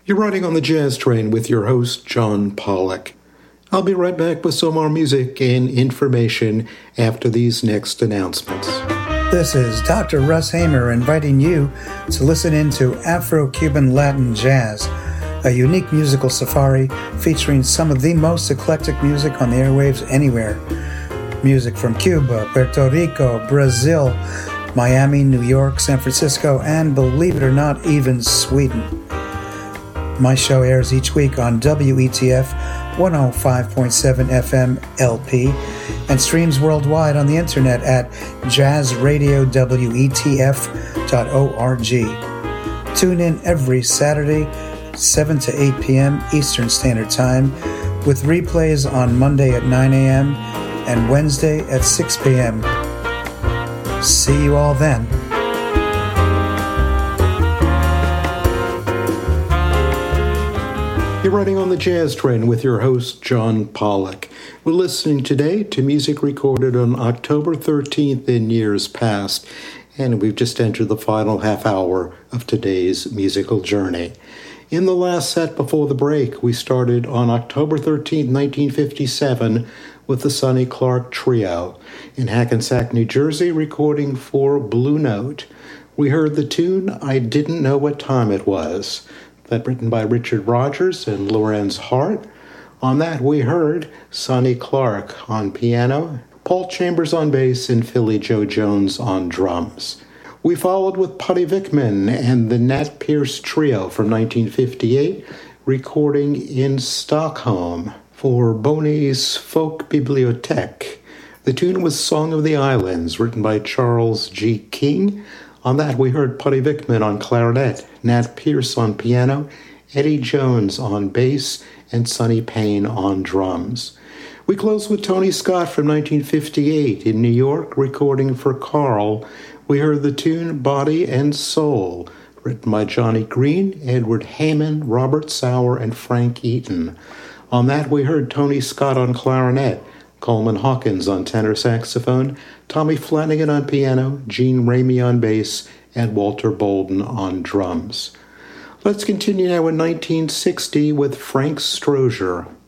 You're riding on the Jazz Train with your host, John Pollock. I'll be right back with some more music and information after these next announcements. This is Dr. Russ Hamer inviting you to listen in to Afro-Cuban Latin Jazz, a unique musical safari featuring some of the most eclectic music on the airwaves anywhere. Music from Cuba, Puerto Rico, Brazil, Miami, New York, San Francisco, and believe it or not, even Sweden. My show airs each week on WETF 105.7 FM LP and streams worldwide on the internet at jazzradiowetf.org. Tune in every Saturday, 7 to 8 p.m. Eastern Standard Time, with replays on Monday at 9 a.m. and Wednesday at 6 p.m. See you all then. You're riding on the Jazz Train with your host, John Pollock. We're listening today to music recorded on October 13th in years past, and we've just entered the final half hour of today's musical journey. In the last set before the break, we started on October 13th, 1957, with the Sonny Clark Trio in Hackensack, New Jersey, recording for Blue Note. We heard the tune, I Didn't Know What Time It Was, that written by Richard Rogers and Lorenz Hart. On that, we heard Sonny Clark on piano, Paul Chambers on bass, and Philly Joe Jones on drums. We followed with Putty Vickman and the Nat Pierce Trio from 1958, recording in Stockholm for Boney's Folk Bibliothèque. The tune was Song of the Islands, written by Charles G. King. On that, we heard Putty Vickman on clarinet, Nat Pierce on piano, Eddie Jones on bass, and Sonny Payne on drums. We closed with Tony Scott from 1958 in New York, recording for Carl. We heard the tune Body and Soul, written by Johnny Green, Edward Heyman, Robert Sauer, and Frank Eaton. On that, we heard Tony Scott on clarinet, Coleman Hawkins on tenor saxophone, Tommy Flanagan on piano, Gene Ramey on bass, and Walter Bolden on drums. Let's continue now in 1960 with Frank Strozier.